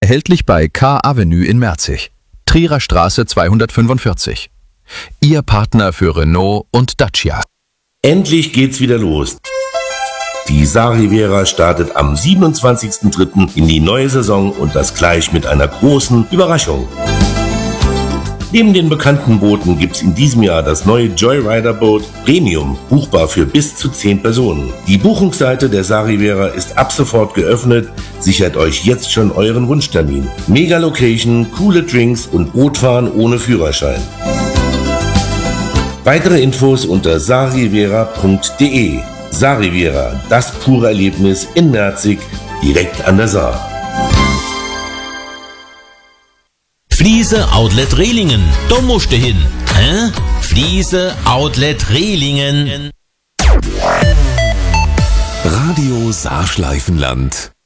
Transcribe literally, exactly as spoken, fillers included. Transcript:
Erhältlich bei K Avenue in Merzig. Trierer Straße zweihundertfünfundvierzig. Ihr Partner für Renault und Dacia. Endlich geht's wieder los. Die Saar-Riviera startet am siebenundzwanzigsten dritten in die neue Saison und das gleich mit einer großen Überraschung. Neben den bekannten Booten gibt's in diesem Jahr das neue Joyrider-Boot Premium, buchbar für bis zu zehn Personen. Die Buchungsseite der Saar-Riviera ist ab sofort geöffnet. Sichert euch jetzt schon euren Wunschtermin. Mega-Location, coole Drinks und Bootfahren ohne Führerschein. Weitere Infos unter saarriviera punkt de. Saar-Riviera, das pure Erlebnis in Merzig, direkt an der Saar. Fliese Outlet Rehlingen, da musst du hin. Hä? Fliese Outlet Rehlingen. Radio Saarschleifenland.